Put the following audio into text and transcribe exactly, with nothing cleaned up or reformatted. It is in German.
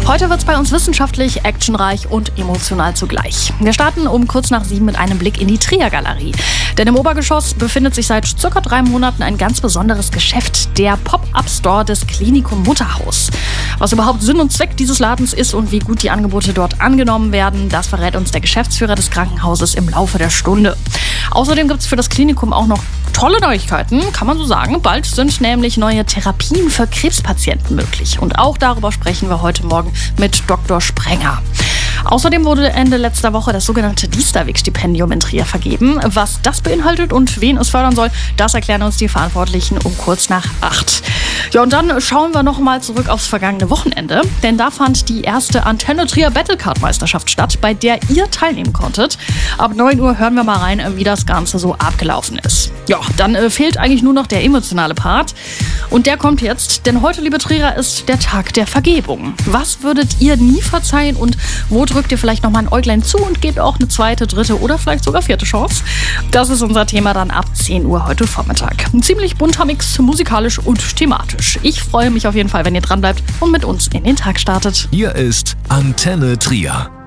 Heute wird es bei uns wissenschaftlich, actionreich und emotional zugleich. Wir starten um kurz nach sieben mit einem Blick in die Trier-Galerie. Denn im Obergeschoss befindet sich seit circa drei Monaten ein ganz besonderes Geschäft, der Pop-Up-Store des Klinikum Mutterhaus. Was überhaupt Sinn und Zweck dieses Ladens ist und wie gut die Angebote dort angenommen werden, das verrät uns der Geschäftsführer des Krankenhauses im Laufe der Stunde. Außerdem gibt es für das Klinikum auch noch tolle Neuigkeiten, kann man so sagen. Bald sind nämlich neue Therapien für Krebspatienten möglich. Und auch darüber sprechen wir heute Morgen mit Doktor Sprenger. Außerdem wurde Ende letzter Woche das sogenannte Diesterweg-Stipendium in Trier vergeben. Was das beinhaltet und wen es fördern soll, das erklären uns die Verantwortlichen um kurz nach acht. Ja, und dann schauen wir noch mal zurück aufs vergangene Wochenende. Denn da fand die erste Antenne Trier Battlecard-Meisterschaft statt, bei der ihr teilnehmen konntet. Ab neun Uhr hören wir mal rein, wie das Ganze so abgelaufen ist. Ja, dann äh, fehlt eigentlich nur noch der emotionale Part. Und der kommt jetzt, denn heute, liebe Trierer, ist der Tag der Vergebung. Was würdet ihr nie verzeihen und wo drückt ihr vielleicht noch mal ein Äuglein zu und gebt auch eine zweite, dritte oder vielleicht sogar vierte Chance? Das ist unser Thema dann ab zehn Uhr heute Vormittag. Ein ziemlich bunter Mix, musikalisch und thematisch. Ich freue mich auf jeden Fall, wenn ihr dran bleibt und mit uns in den Tag startet. Hier ist Antenne Trier.